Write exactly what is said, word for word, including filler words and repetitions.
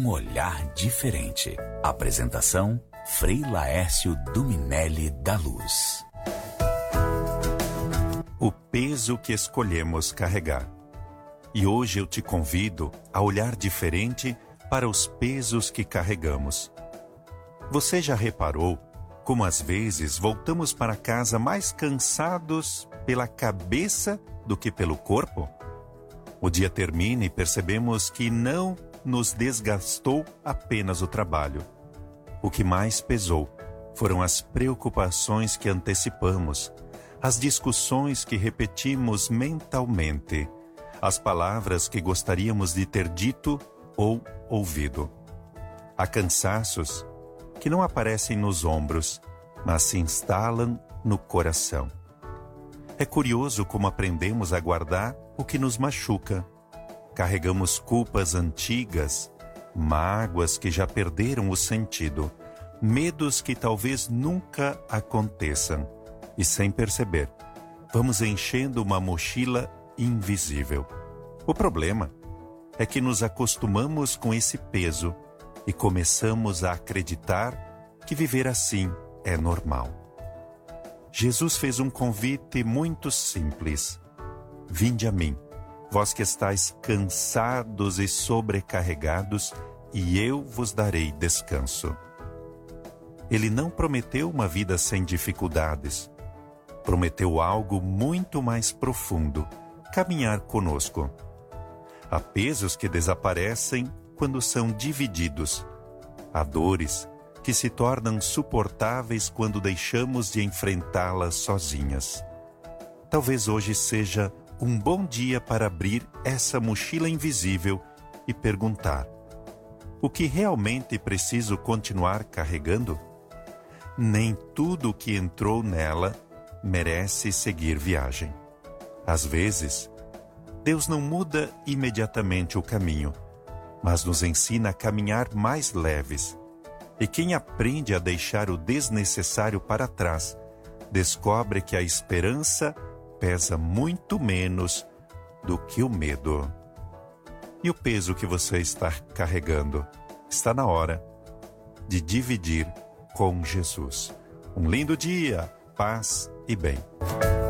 Um olhar diferente. Apresentação: Frei Laércio Duminelli da Luz. O peso que escolhemos carregar. E hoje eu te convido a olhar diferente para os pesos que carregamos. Você já reparou como às vezes voltamos para casa mais cansados pela cabeça do que pelo corpo? O dia termina e percebemos que não nos desgastou apenas o trabalho. O que mais pesou foram as preocupações que antecipamos, as discussões que repetimos mentalmente, as palavras que gostaríamos de ter dito ou ouvido. Há cansaços que não aparecem nos ombros, mas se instalam no coração. É curioso como aprendemos a guardar o que nos machuca. Carregamos culpas antigas, mágoas que já perderam o sentido, medos que talvez nunca aconteçam. E sem perceber, vamos enchendo uma mochila invisível. O problema é que nos acostumamos com esse peso e começamos a acreditar que viver assim é normal. Jesus fez um convite muito simples. Vinde a mim, vós que estáis cansados e sobrecarregados, e eu vos darei descanso. Ele não prometeu uma vida sem dificuldades. Prometeu algo muito mais profundo: caminhar conosco. Há pesos que desaparecem quando são divididos. Há dores que se tornam suportáveis quando deixamos de enfrentá-las sozinhas. Talvez hoje seja um bom dia para abrir essa mochila invisível e perguntar: o que realmente preciso continuar carregando? Nem tudo o que entrou nela merece seguir viagem. Às vezes, Deus não muda imediatamente o caminho, mas nos ensina a caminhar mais leves. E quem aprende a deixar o desnecessário para trás, descobre que a esperança pesa muito menos do que o medo. E o peso que você está carregando? Está na hora de dividir com Jesus. Um lindo dia, paz e bem.